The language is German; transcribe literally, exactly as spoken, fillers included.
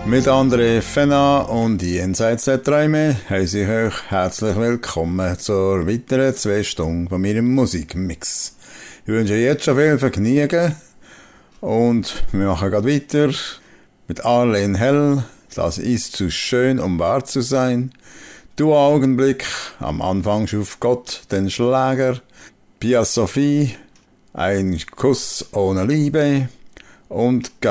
Mit André Fena und Jenseits der Träume heiße ich euch herzlich willkommen zur weiteren zwei Stunden von meinem Musikmix. Ich wünsche jetzt schon viel Vergnügen und wir machen gerade weiter mit Arlene Hell. Das ist zu schön, um wahr zu sein. Du Augenblick, am Anfang schuf Gott den Schläger. Pia Sophie, ein Kuss ohne Liebe und